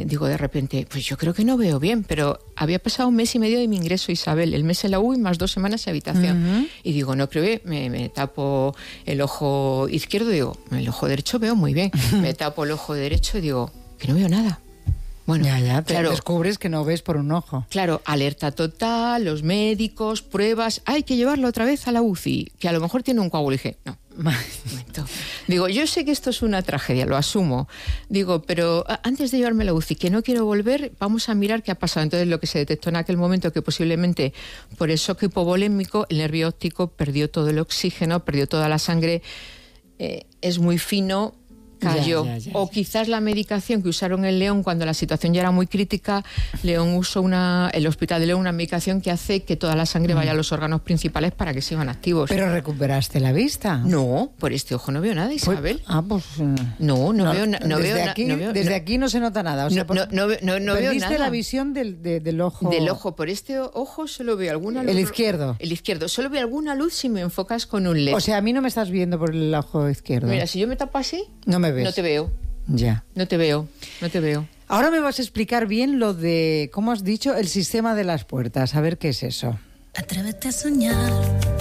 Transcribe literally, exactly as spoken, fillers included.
digo de repente, pues yo creo que no veo bien, pero había pasado un mes y medio de mi ingreso, Isabel, el mes en la U I más dos semanas en habitación. Uh-huh. Y digo, no creo que me, me tapo el ojo izquierdo, digo, el ojo derecho veo muy bien. Uh-huh. Me tapo el ojo derecho y digo, que no veo nada. Bueno, ya, ya, te claro, descubres que no ves por un ojo. Claro, alerta total, los médicos, pruebas, hay que llevarlo otra vez a la U C I, que a lo mejor tiene un coágulo. Y dije, no, un momento. Digo, yo sé que esto es una tragedia, lo asumo. Digo, pero antes de llevarme a la U C I, que no quiero volver, vamos a mirar qué ha pasado. Entonces, lo que se detectó en aquel momento, que posiblemente por el shock hipovolémico, el nervio óptico perdió todo el oxígeno, perdió toda la sangre, eh, es muy fino, cayó. Ya, ya, ya, o quizás la medicación que usaron en León cuando la situación ya era muy crítica, León usó una, el hospital de León una medicación que hace que toda la sangre vaya a los órganos principales para que sigan activos. ¿Pero recuperaste la vista? No, por este ojo no veo nada, Isabel. Pues, ah, pues... No, no, no veo nada. No desde veo, aquí, no veo, desde no, aquí no se nota nada. O sea, no, no, no, no, no veo nada. Perdiste la visión del, de, del ojo... Del ojo. Por este ojo solo veo alguna luz. ¿El izquierdo? El izquierdo. Solo veo alguna luz si me enfocas con un L E D. O sea, a mí no me estás viendo por el ojo izquierdo. Mira, si yo me tapo así... No me ves. No te veo. Ya. No te veo, no te veo. Ahora me vas a explicar bien lo de, ¿cómo has dicho? El sistema de las puertas. A ver qué es eso. Atrévete a soñar.